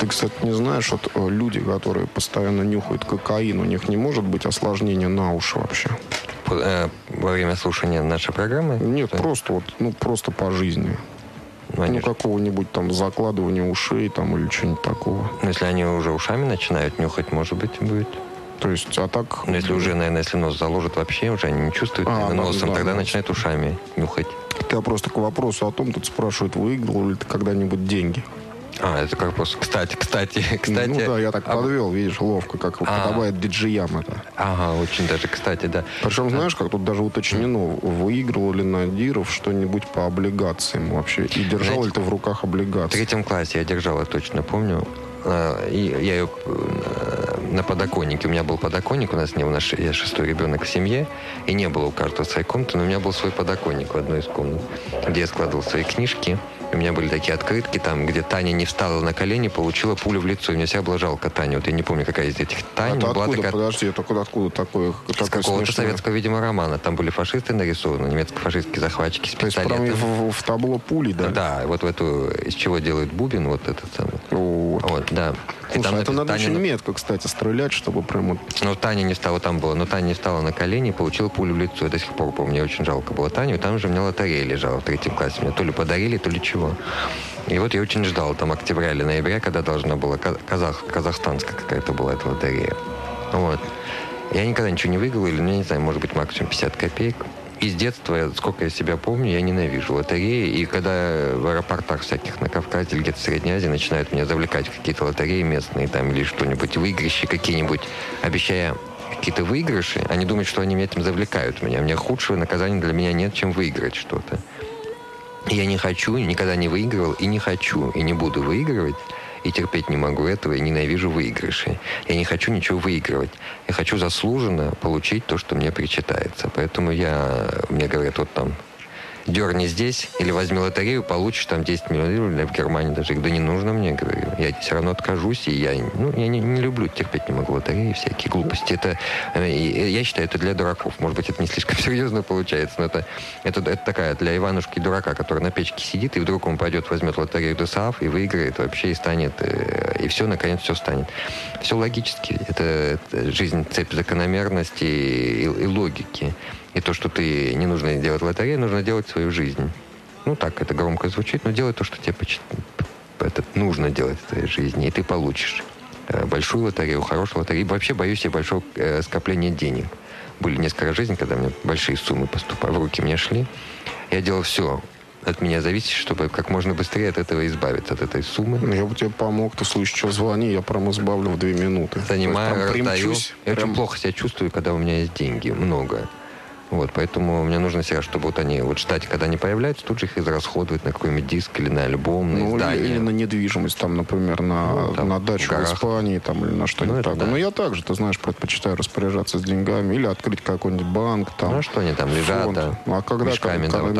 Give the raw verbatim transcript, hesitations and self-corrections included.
Ты, кстати, не знаешь, вот э, люди, которые постоянно нюхают кокаин, у них не может быть осложнения на уши вообще? По- э, Во время слушания нашей программы? Нет, Что? просто вот, ну, просто по жизни. Ну, они Ну, же- какого-нибудь там закладывания ушей там или что-нибудь такого. ну, если они уже ушами начинают нюхать, может быть, и будет. То есть, а так... Но если уже, наверное, если нос заложит вообще, уже они не чувствуют А, наверное, да, носом, да, тогда да. начинают ушами нюхать. Я просто к вопросу о том, тут спрашивают, выиграл ли ты когда-нибудь деньги? А, это как вопрос. Кстати, кстати, кстати. Ну да, я так а- подвел, видишь, ловко, как А. подобает диджеям это. Ага, очень даже, кстати, да. Причем, знаешь, как тут даже уточнено, выигрывал ли Надиров что-нибудь по облигациям вообще? И держал Знаете, ли ты в руках В облигации? третьем классе я держал, я точно помню. А, И я ее э, на подоконнике. У меня был подоконник, у нас не у нас я шестой ребенок в семье, и не было у каждого своей комнаты, но у меня был свой подоконник в одной из комнат, где я складывал свои книжки. У меня были такие открытки, там, где Таня не встала на колени, получила пулю в лицо. И мне всегда была жалко Таню. Вот я не помню, какая из этих Тань. Это но была откуда, такая... подожди, это откуда, откуда такое, Из такое какого-то смешное? советского, видимо, романа. Там были фашисты нарисованы, немецко-фашистские захватчики с То есть прям пистолетом. в, в табло пули, да? Да, вот в эту, из чего делают бубен, вот этот самый. Вот. Вот, да. И Слушай, там это написано, надо Таня, очень метко, кстати, стрелять, чтобы прям вот... ну, Таня не встала, там было, но Таня не встала на колени и получила пулю в лицо. Я до сих пор помню, мне очень жалко было Таню. И там же у меня лотерея лежала в третьем классе. Мне то ли подарили, то ли чего. И вот я очень ждал, там, октября или ноября, когда должна была, казах, казахстанская какая-то была эта лотерея. Вот. Я никогда ничего не выиграл, или, ну, я не знаю, может быть, максимум пятьдесят копеек. И с детства, сколько я себя помню, я ненавижу лотереи. И когда в аэропортах всяких на Кавказе или где-то в Средней Азии начинают меня завлекать в какие-то лотереи местные там, или что-нибудь, выигрыши какие-нибудь, обещая какие-то выигрыши, они думают, что они меня этим завлекают. Меня. У меня худшего наказания для меня нет, чем выиграть что-то. Я не хочу, никогда не выигрывал, и не хочу, и не буду выигрывать. И терпеть не могу этого, и ненавижу выигрыши. Я не хочу ничего выигрывать. Я хочу заслуженно получить то, что мне причитается. Поэтому я, мне говорят, вот там, дерни здесь, или возьми лотерею, получишь там десять миллионов рублей в Германии даже. Да не нужно мне, говорю. Я все равно откажусь, и я, ну, я не, не люблю, терпеть не могу лотереи, всякие глупости. Это, я считаю, это для дураков. Может быть, это не слишком серьезно получается, но это, это, это такая для Иванушки дурака, который на печке сидит, и вдруг он пойдет, возьмет лотерею ДОСААФ и выиграет вообще, и станет, и все, наконец, все станет. Все логически. Это, это жизнь, цепь закономерности и, и логики. И то, что ты не нужно делать лотерею, нужно делать свою жизнь. Ну, так это громко звучит, но делай то, что тебе почит... это нужно делать в твоей жизни, и ты получишь большую лотерею, хорошую лотерею. И вообще боюсь я большого э, скопления денег. Были несколько жизней, когда мне большие суммы поступали, в руки мне шли. Я делал все от меня зависит, чтобы как можно быстрее от этого избавиться, от этой суммы. Ну, я бы тебе помог, ты, слышишь, что звони, я прям избавлю в две минуты. Занимаю, прям раздаю. примчусь, Я прям... очень плохо себя чувствую, когда у меня есть деньги, много. Вот, поэтому мне нужно всегда, чтобы вот они вот ждать, когда они появляются, тут же их израсходовать на какой-нибудь диск или на альбом, на ну, издание. или на недвижимость, там, например, на, ну, там, на дачу в, в Испании там, или на что-нибудь ну, такое. да. Но я также, ты знаешь, предпочитаю распоряжаться с деньгами или открыть какой-нибудь банк. Там, ну, что они там лежат, фонд. да, А когда, мешками, когда, да, вот